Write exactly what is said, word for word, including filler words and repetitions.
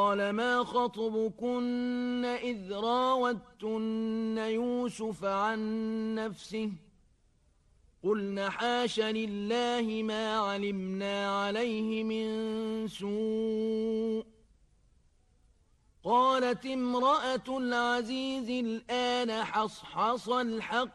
قال ما خطبكن إذ راوتن يوسف عن نفسه قلن حاش لله ما علمنا عليه من سوء قالت امرأة العزيز الآن حصحص الحق